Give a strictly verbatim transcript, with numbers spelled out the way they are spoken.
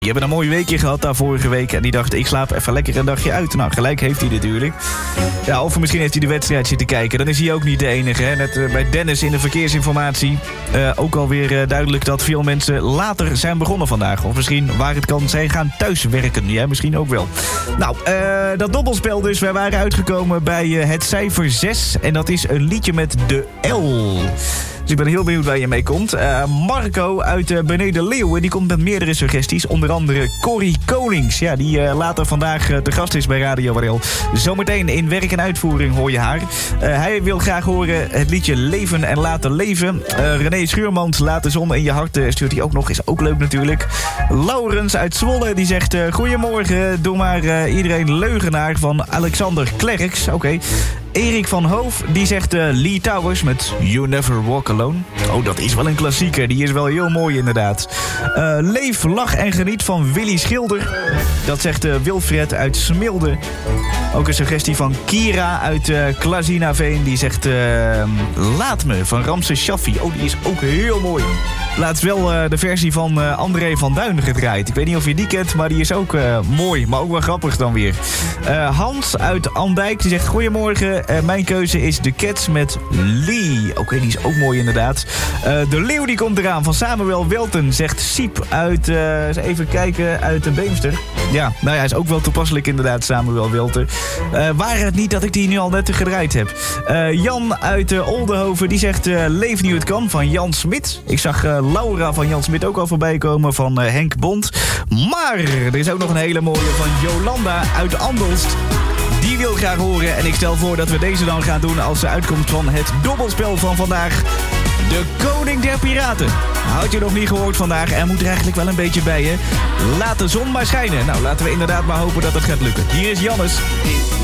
Je hebt een mooie weekje gehad daar vorige week en die dacht, ik slaap even lekker een dagje uit. Nou, gelijk heeft hij natuurlijk. Ja, of misschien heeft hij de wedstrijd zitten kijken. Dan is hij ook niet de enige. Hè? Net uh, bij Dennis in de verkeersinformatie. Uh, ook alweer uh, duidelijk dat veel mensen later zijn begonnen vandaag. Of misschien, waar het kan, zij gaan thuiswerken. Ja, misschien ook wel. Nou, uh, dat dobbelspel dus. Wij waren uitgekomen bij uh, het cijfer zes. En dat is een liedje met de L. Dus ik ben heel benieuwd waar je mee komt. Uh, Marco uit uh, Beneden Leeuwen, die komt met meerdere suggesties. Onder andere Corrie Konings. Ja, die uh, later vandaag uh, te gast is bij Radio W R L. Zometeen in werk en uitvoering hoor je haar. Uh, hij wil graag horen het liedje Leven en Laten Leven. Uh, René Schuurmans, Laat de zon in je hart, uh, stuurt hij ook nog. Is ook leuk natuurlijk. Laurens uit Zwolle, die zegt... Uh, Goedemorgen, doe maar uh, iedereen leugenaar van Alexander Klerks. Oké. Okay. Erik van Hoof, die zegt uh, Lee Towers met You Never Walk Alone. Oh, dat is wel een klassieker. Die is wel heel mooi inderdaad. Uh, leef, lach en geniet van Willy Schilder. Dat zegt uh, Wilfred uit Smilde. Ook een suggestie van Kira uit uh, Klazinaveen. Die zegt uh, Laat me van Ramses Shaffi. Oh, die is ook heel mooi. Laatst wel uh, de versie van uh, André van Duin gedraaid. Ik weet niet of je die kent, maar die is ook uh, mooi. Maar ook wel grappig dan weer. Uh, Hans uit Andijk, die zegt... Goedemorgen, uh, mijn keuze is The Cats met Lee. Oké, okay, die is ook mooi inderdaad. Uh, de Leeuw die komt eraan van Samuel Welten, zegt Siep uit... Uh, eens even kijken, uit de Beemster. Ja, nou ja, is ook wel toepasselijk inderdaad, Samuel Welten. Uh, waar het niet dat ik die nu al net gedraaid heb. Uh, Jan uit uh, Oldenhoven, die zegt... Uh, Leef nu het kan, van Jan Smit. Ik zag... Uh, Laura van Jan Smit ook al voorbij komen van uh, Henk Bond. Maar er is ook nog een hele mooie van Jolanda uit Andelst. Die wil graag horen en ik stel voor dat we deze dan gaan doen als de uitkomst van het dobbelspel van vandaag. De Koning der Piraten. Had je nog niet gehoord vandaag en moet er eigenlijk wel een beetje bij je. Laat de zon maar schijnen. Nou, laten we inderdaad maar hopen dat het gaat lukken. Hier is Jannes.